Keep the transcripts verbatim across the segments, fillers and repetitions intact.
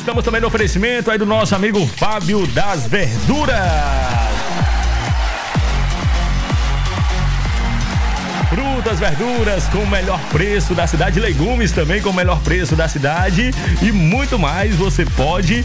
Estamos também no oferecimento aí do nosso amigo Fábio das Verduras. Frutas, verduras com o melhor preço da cidade, legumes também com o melhor preço da cidade e muito mais você pode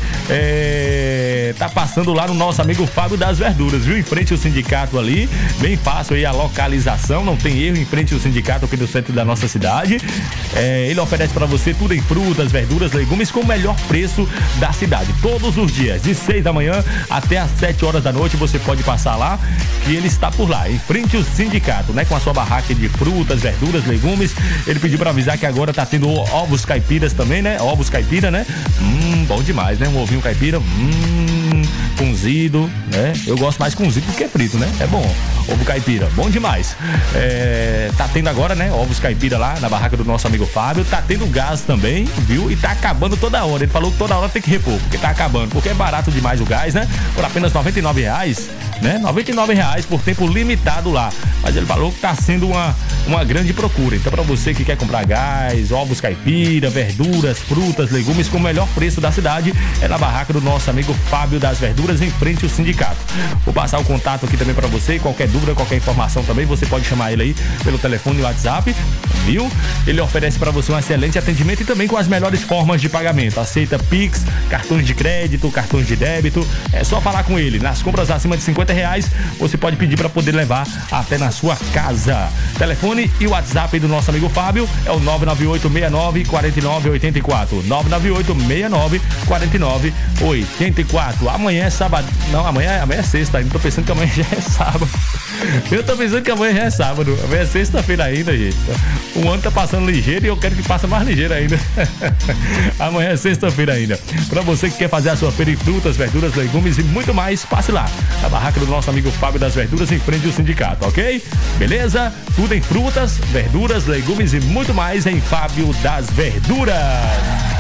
é, tá passando lá no nosso amigo Fábio das Verduras, viu? Em frente ao sindicato ali, bem fácil aí a localização, não tem erro, em frente ao sindicato aqui do centro da nossa cidade. É, ele oferece para você tudo em frutas, verduras, legumes com o melhor preço da cidade, todos os dias, de seis da manhã até às sete horas da noite você pode passar lá, que ele está por lá, em frente ao sindicato, né? Com a sua barraca de frutas, verduras, legumes. Ele pediu pra avisar que agora tá tendo ovos caipiras também, né? Ovos caipira, né? Hum, bom demais, né? Um ovinho caipira, hum, cozido, né? Eu gosto mais cozido do que frito, né? É bom. Ovo caipira, bom demais. É, tá tendo agora, né? Ovos caipira lá na barraca do nosso amigo Fábio. Tá tendo gás também, viu? E tá acabando toda hora. Ele falou que toda hora tem que repor, porque tá acabando. Porque é barato demais o gás, né? Por apenas noventa e nove reais, né? noventa e nove reais por tempo limitado lá. Mas ele falou que tá sendo uma, uma grande procura. Então, para você que quer comprar gás, ovos caipira, verduras, frutas, legumes com o melhor preço da cidade, é na barraca do nosso amigo Fábio das Verduras, em frente ao sindicato. Vou passar o contato aqui também para você. Qualquer dúvida, qualquer informação também, você pode chamar ele aí pelo telefone e WhatsApp, viu? Ele oferece para você um excelente atendimento e também com as melhores formas de pagamento. Aceita Pix, cartões de crédito, cartões de débito. É só falar com ele. Nas compras acima de cinquenta reais, você pode pedir para poder levar até na sua casa. Telefone e WhatsApp do nosso amigo Fábio é o nove nove oito seis nove quatro nove oito quatro. nove nove oito seis nove quatro nove oito quatro. Amanhã é sábado. Não, amanhã, amanhã é sexta ainda. Tô pensando que amanhã já é sábado. Eu tô pensando que amanhã já é sábado. Amanhã é sexta-feira ainda, gente. O ano tá passando ligeiro e eu quero que passe mais ligeiro ainda. Amanhã é sexta-feira ainda. Pra você que quer fazer a sua feira de frutas, verduras, legumes e muito mais, passe lá. Na barraca do nosso amigo Fábio das Verduras, em frente ao sindicato, ok? Beleza? Tudo em frutas, verduras, legumes e muito mais em Fábio das Verduras.